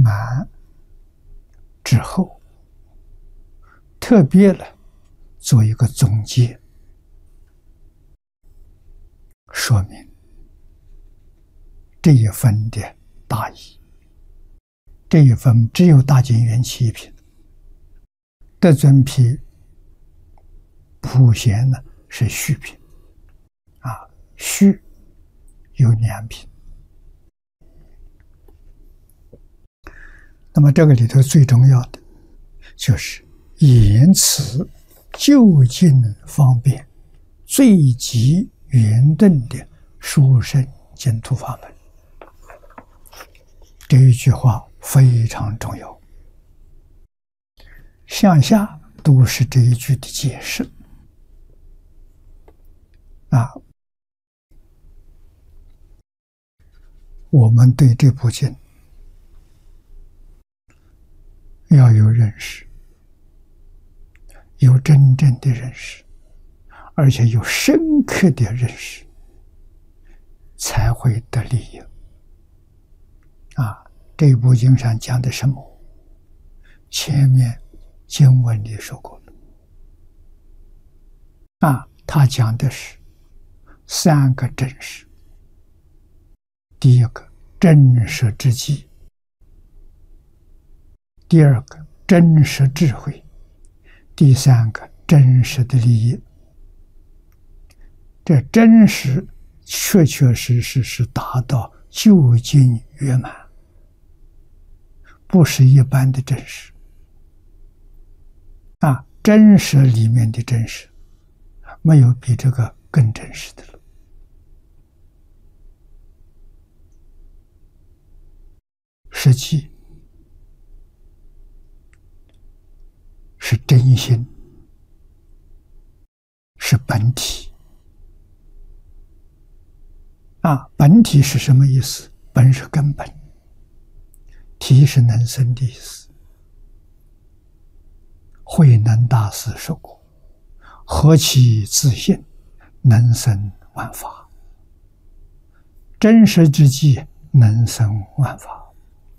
满之后，特别呢做一个总结，说明这一分的大义。这一分只有大经元气一品，德尊批普贤呢是虚品，虚有2品。那么这个里头最重要的就是言辞就近方便、最极圆顿的殊胜净土法门。这一句话非常重要，向下都是这一句的解释。我们对这部经要有认识，有真正的认识，而且有深刻的认识，才会得利益。这部经上讲的什么？前面经文里说过了。他讲的是3个真实。第一个真实之机，第二个真实智慧，第3个真实的利益。这真实确确实实是达到究竟圆满，不是一般的真实。真实里面的真实，没有比这个更真实的了。实际是真心，是本体。本体是什么意思？本是根本，体是能生的意思。慧能大师说过：“何其自性，能生万法。”真实之际，能生万法。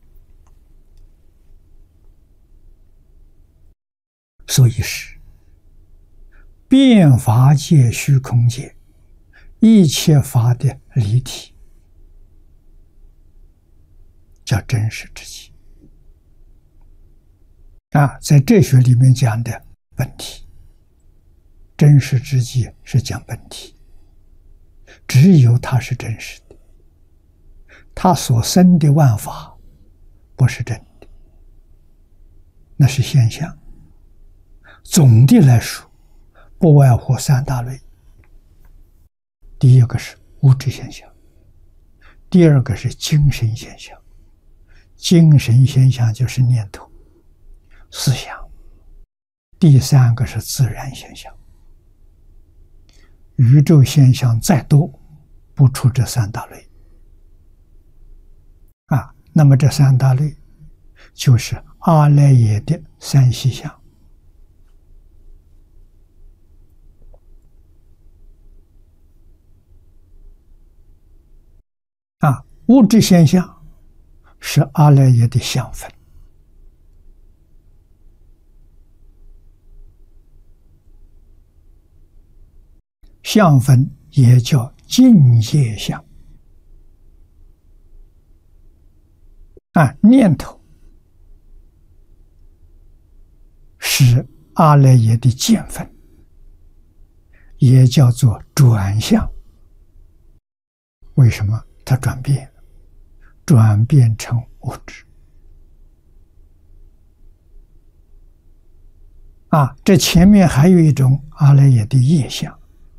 所以是遍法界虚空界一切法的离体，叫真实之际。在哲学里面讲的本体，真实之际是讲本体，只有它是真实的，它所生的万法不是真的，那是现象。总的来说，不外乎3大类。第一个是物质现象，第二个是精神现象。精神现象就是念头、思想。第3个是自然现象。宇宙现象再多，不出这3大类。那么这3大类就是阿赖耶的3细相。物质现象是阿赖耶的相分，相分也叫境界相。念头是阿赖耶的见分，也叫做转相。为什么它转变？转变成物质。这前面还有一种阿赖耶的业相。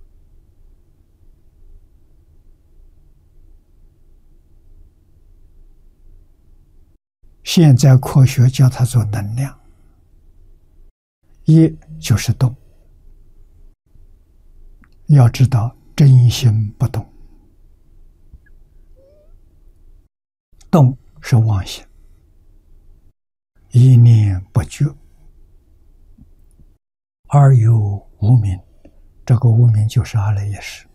现在科学叫它做能量。业就是动，要知道真心不动，动是妄想，一念不觉，而有无明，这个无明就是阿赖耶识。